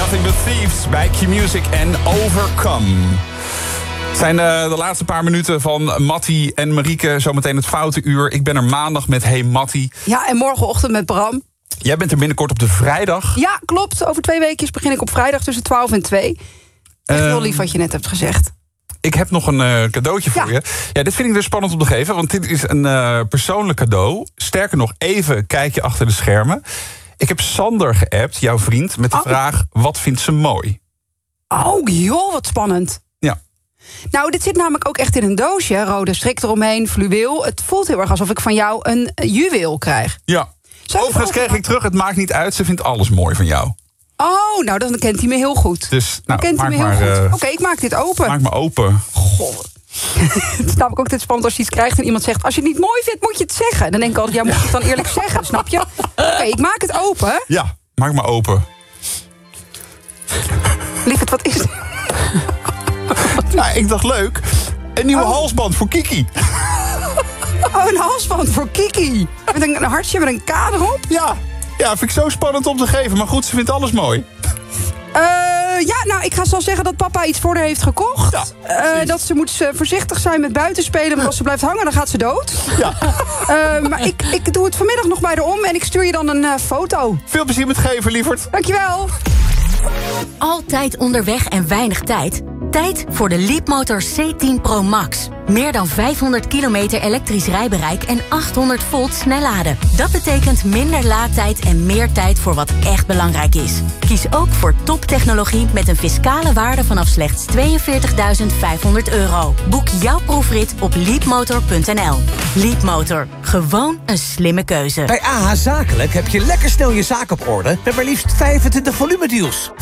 Nothing But Thieves bij Q-Music en Overcome. Het zijn de laatste paar minuten van Mattie en Marieke. Zometeen het foute uur. Ik ben er maandag met Hey Mattie. Ja, en morgenochtend met Bram. Jij bent er binnenkort op de vrijdag. Ja, klopt. Over 2 weekjes begin ik op vrijdag tussen 12 en 2. Echt heel lief wat je net hebt gezegd. Ik heb nog een cadeautje voor je. Ja, dit vind ik dus spannend om te geven, want dit is een persoonlijk cadeau. Sterker nog, even kijk je achter de schermen. Ik heb Sander geappt, jouw vriend, met de vraag: wat vindt ze mooi? Oh joh, wat spannend. Ja. Nou, dit zit namelijk ook echt in een doosje. Rode strik eromheen, fluweel. Het voelt heel erg alsof ik van jou een juweel krijg. Ja. Overigens kreeg ik terug, het maakt niet uit. Ze vindt alles mooi van jou. Oh, nou, dan kent hij me heel goed. Dus, nou, kent hij me heel goed. Oké, ik maak dit open. Maak maar open. Goh. Het is namelijk ook dit spannend als je iets krijgt en iemand zegt: als je het niet mooi vindt, moet je het zeggen. Dan denk ik altijd: ja, moet je het dan eerlijk zeggen, snap je? Oké, ik maak het open. Ja, maak maar open. Lieverd, wat is dit? Nou, ik dacht leuk. Een nieuwe halsband voor Kiki. Oh, een halsband voor Kiki. Met een hartje met een K erop? Ja, vind ik zo spannend om te geven. Maar goed, ze vindt alles mooi. Ja, nou, ik ga zo zeggen dat papa iets voor haar heeft gekocht. Ja, dat ze moet voorzichtig zijn met buitenspelen, want als ze blijft hangen, dan gaat ze dood. Ja. Maar ik doe het vanmiddag nog bij de om en ik stuur je dan een foto. Veel plezier met geven, lieverd. Dankjewel. Altijd onderweg en weinig tijd? Tijd voor de Leapmotor C10 Pro Max. Meer dan 500 kilometer elektrisch rijbereik en 800 volt snelladen. Dat betekent minder laadtijd en meer tijd voor wat echt belangrijk is. Kies ook voor toptechnologie met een fiscale waarde vanaf slechts €42.500. Boek jouw proefrit op leapmotor.nl. Leapmotor. Gewoon een slimme keuze. Bij AH Zakelijk heb je lekker snel je zaak op orde met maar liefst 25 volumedeals.